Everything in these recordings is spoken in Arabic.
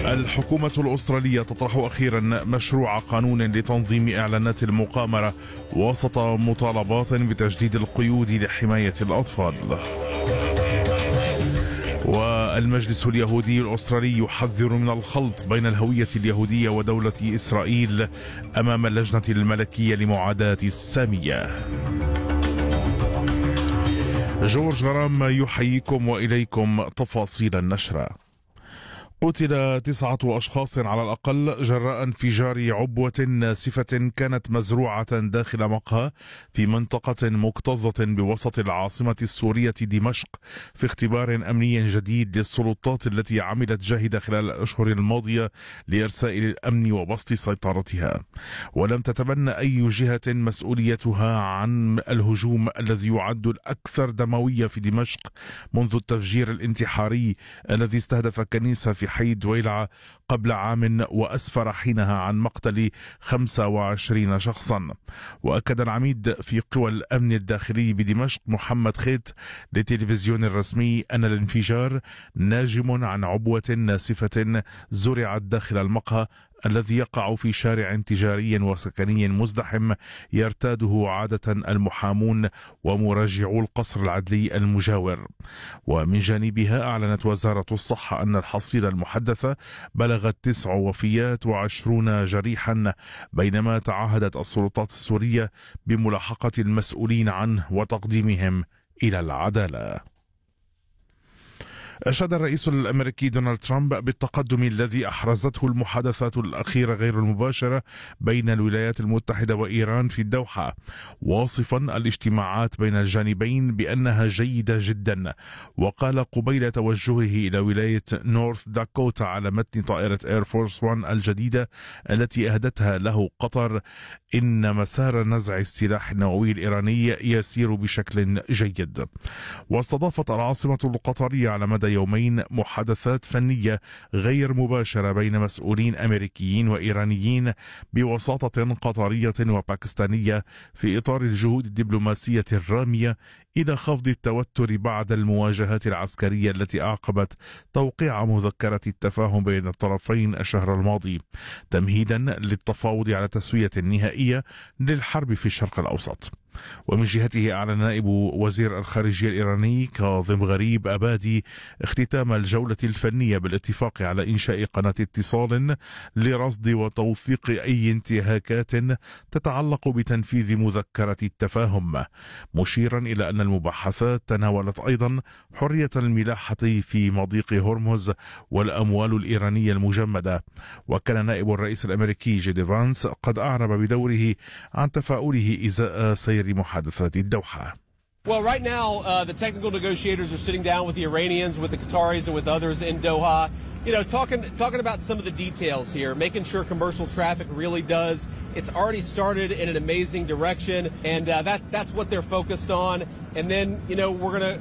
الحكومة الأسترالية تطرح أخيرا مشروع قانون لتنظيم إعلانات المقامرة وسط مطالبات بتجديد القيود لحماية الأطفال. والمجلس اليهودي الأسترالي يحذر من الخلط بين الهوية اليهودية ودولة إسرائيل أمام اللجنة الملكية لمعاداة السامية. جورج غرام يحييكم وإليكم تفاصيل النشرة. قتل 9 أشخاص على الأقل جراء انفجار عبوة ناسفة كانت مزروعة داخل مقهى في منطقة مكتظة بوسط العاصمة السورية دمشق في اختبار أمني جديد للسلطات التي عملت جاهدة خلال الأشهر الماضية لإرساء الأمن وبسط سيطرتها. ولم تتبنى أي جهة مسؤوليتها عن الهجوم الذي يعد الأكثر دموية في دمشق منذ التفجير الانتحاري الذي استهدف كنيسة في حي دويلعة قبل عام وأسفر حينها عن مقتل 25 شخصا. وأكد العميد في قوى الأمن الداخلي بدمشق محمد خيت للتلفزيون الرسمي أن الانفجار ناجم عن عبوة ناسفة زرعت داخل المقهى الذي يقع في شارع تجاري وسكني مزدحم يرتاده عادة المحامون ومراجعو القصر العدلي المجاور. ومن جانبها أعلنت وزارة الصحة أن الحصيلة المحدثة بلغت 9 وفيات و20 جريحا، بينما تعهدت السلطات السورية بملاحقة المسؤولين عنه وتقديمهم إلى العدالة. أشاد الرئيس الأمريكي دونالد ترامب بالتقدم الذي أحرزته المحادثات الأخيرة غير المباشرة بين الولايات المتحدة وإيران في الدوحة، واصفا الاجتماعات بين الجانبين بأنها جيدة جدا. وقال قبيل توجهه إلى ولاية نورث داكوتا على متن طائرة إير فورس 1 الجديدة التي أهدتها له قطر إن مسار نزع السلاح النووي الإيراني يسير بشكل جيد. واستضافت العاصمة القطرية على مدى يومين محادثات فنية غير مباشرة بين مسؤولين أمريكيين وإيرانيين بوساطة قطرية وباكستانية في إطار الجهود الدبلوماسية الرامية إلى خفض التوتر بعد المواجهات العسكرية التي أعقبت توقيع مذكرة التفاهم بين الطرفين الشهر الماضي، تمهيدا للتفاوض على تسوية نهائية للحرب في الشرق الأوسط. ومن جهته أعلن نائب وزير الخارجية الإيراني كاظم غريب أبادي اختتام الجولة الفنية بالاتفاق على إنشاء قناة اتصال لرصد وتوثيق أي انتهاكات تتعلق بتنفيذ مذكرة التفاهم، مشيرا إلى أن المباحثات تناولت أيضا حرية الملاحة في مضيق هرمز والأموال الإيرانية المجمدة. وكان نائب الرئيس الأمريكي جي دي فانس قد أعرب بدوره عن تفاؤله إزاء سير محادثات الدوحة. Well, right now, the technical negotiators are sitting down with the Iranians, with the Qataris, and with others in Doha. You know, talking about some of the details here, making sure commercial traffic really does. It's already started in an amazing direction, and that's what they're focused on. And then, you know,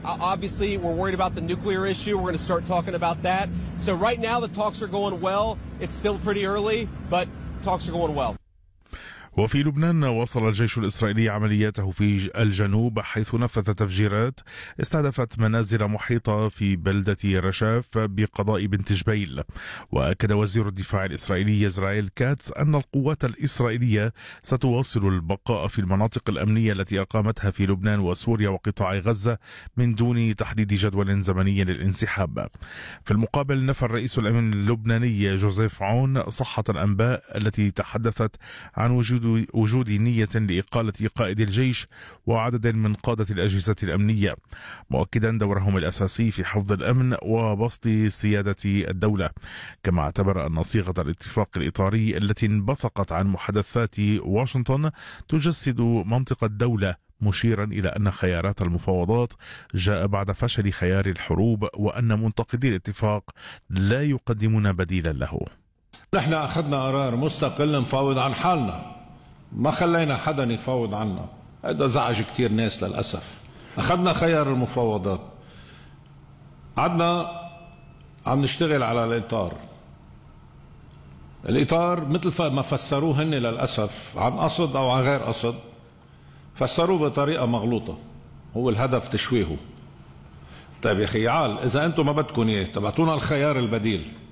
we're worried about the nuclear issue. We're going to start talking about that. So right now, the talks are going well. It's still pretty early, but talks are going well. وفي لبنان واصل الجيش الإسرائيلي عملياته في الجنوب، حيث نفذ تفجيرات استهدفت منازل محيطة في بلدة رشاف بقضاء بنت جبيل. وأكد وزير الدفاع الإسرائيلي إسرائيل كاتس أن القوات الإسرائيلية ستواصل البقاء في المناطق الأمنية التي أقامتها في لبنان وسوريا وقطاع غزة من دون تحديد جدول زمني للانسحاب. في المقابل نفى الرئيس الأمين اللبناني جوزيف عون صحة الأنباء التي تحدثت عن وجود نية لإقالة قائد الجيش وعدد من قادة الأجهزة الأمنية، مؤكدا دورهم الأساسي في حفظ الأمن وبسط سيادة الدولة. كما اعتبر أن صيغة الاتفاق الإطاري التي انبثقت عن محادثات واشنطن تجسد منطق الدولة، مشيرا إلى أن خيارات المفاوضات جاء بعد فشل خيار الحروب، وأن منتقدي الاتفاق لا يقدمون بديلا له. نحن أخذنا قرار مستقل نفاوض عن حالنا، ما خلينا حدا يفاوض عنا. هذا زعج كتير ناس للأسف. أخذنا خيار المفاوضات، عدنا عم نشتغل على الإطار مثل ما فسروه هن للأسف، عن قصد أو عن غير قصد، فسروه بطريقة مغلوطة. هو الهدف تشويهه. طيب يا أخي عال، إذا أنتم ما بدكم إياه تبعتونا الخيار البديل.